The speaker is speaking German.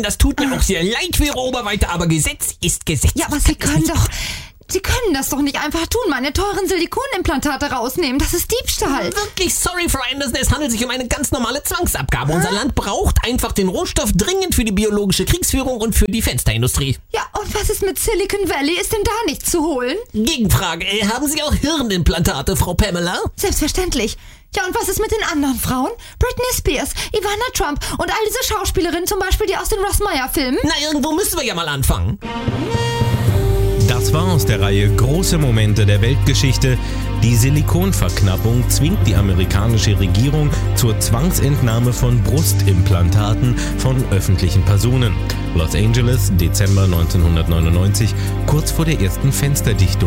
das tut mir auch sehr leid für Ihre Oberweite, aber Gesetz ist Gesetz. Ja, aber Sie können das doch nicht einfach tun, meine teuren Silikonimplantate rausnehmen. Das ist Diebstahl. Wirklich sorry, Frau Anderson, es handelt sich um eine ganz normale Zwangsabgabe. Unser Land braucht einfach den Rohstoff dringend für die biologische Kriegsführung und für die Fensterindustrie. Ja, und was ist mit Silicon Valley? Ist denn da nichts zu holen? Gegenfrage, haben Sie auch Hirnimplantate, Frau Pamela? Selbstverständlich. Ja, und was ist mit den anderen Frauen? Britney Spears, Ivana Trump und all diese Schauspielerinnen, zum Beispiel die aus den Ross Meyer-Filmen? Na, irgendwo müssen wir ja mal anfangen. Das war aus der Reihe Große Momente der Weltgeschichte. Die Silikonverknappung zwingt die amerikanische Regierung zur Zwangsentnahme von Brustimplantaten von öffentlichen Personen. Los Angeles, Dezember 1999, kurz vor der ersten Fensterdichtung.